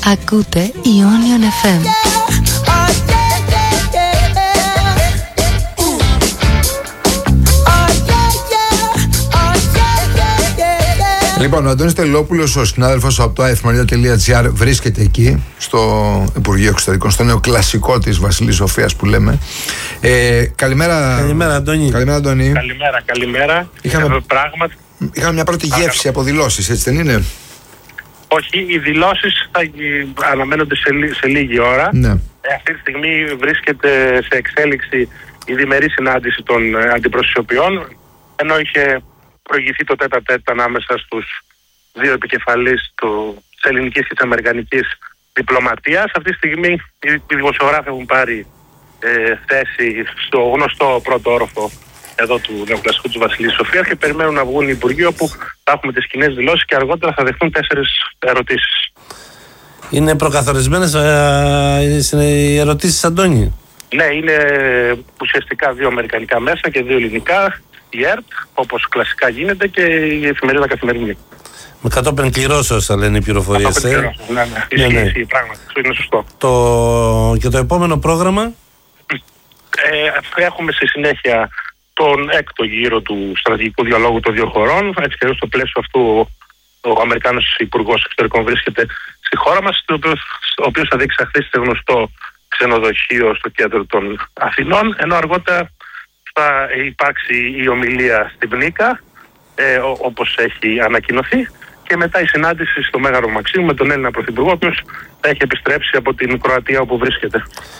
Ακούτε Ionian FM. Λοιπόν, ο Αντώνης Τελόπουλος, ο συνάδελφος από το aefmaria.gr, βρίσκεται εκεί στο Υπουργείο Εξωτερικών, στο νεοκλασικό της Βασιλής Σοφίας που λέμε. Καλημέρα. Καλημέρα, Αντώνη. Καλημέρα, Αντώνη. Καλημέρα. Είχαμε μια πρώτη γεύση από δηλώσεις, έτσι δεν είναι? Όχι, οι δηλώσεις θα αναμένονται σε λίγη ώρα. Ναι. Αυτή τη στιγμή βρίσκεται σε εξέλιξη η διμερή συνάντηση των αντιπροσωπιών, ενώ είχε προηγηθεί το τέτα-τέτα ανάμεσα στους δύο επικεφαλείς της ελληνικής και της αμερικανικής διπλωματίας. Αυτή τη στιγμή οι δημοσιογράφοι έχουν πάρει θέση στο γνωστό πρώτο όροφο εδώ του νεοκλασικού της Βασιλής Σοφίας και περιμένουν να βγουν οι υπουργοί, όπου θα έχουμε τις κοινές δηλώσεις και αργότερα θα δεχτούν 4 ερωτήσεις. Είναι προκαθορισμένες οι ερωτήσεις, Αντώνη? Ναι, είναι ουσιαστικά 2 αμερικανικά μέσα και 2 ελληνικά. Η ΕΡΤ, όπως κλασικά γίνεται, και η εφημερίδα Καθημερινή. Με κατόπιν κληρώσεως θα λένε οι πληροφορίες. Ναι. Ισχύει, πράγματι. Είναι σωστό. Και το επόμενο πρόγραμμα? Έχουμε στη συνέχεια τον έκτο γύρο του στρατηγικού διαλόγου των δύο χωρών. Έτσι και στο πλαίσιο αυτού ο Αμερικάνος Υπουργός Εξωτερικών βρίσκεται στη χώρα μας, ο οποίος θα διεξαχθεί στο γνωστό ξενοδοχείο στο κέντρο των Αθηνών, ενώ αργότερα θα υπάρξει η ομιλία στην Πνίκα, όπως έχει ανακοινωθεί, και μετά η συνάντηση στο Μέγαρο Μαξίμου με τον Έλληνα Πρωθυπουργό, ο οποίος θα έχει επιστρέψει από την Κροατία όπου βρίσκεται.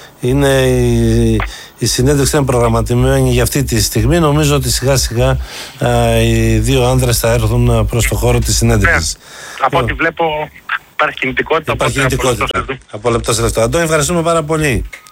Η συνέντευξη είναι προγραμματισμένη για αυτή τη στιγμή. Νομίζω ότι σιγά σιγά οι δύο άνδρες θα έρθουν προς το χώρο της συνέντευξης. Από ό,τι βλέπω υπάρχει κινητικότητα. Από λεπτό σε λεπτό. Αντώνη, ευχαριστούμε πάρα πολύ.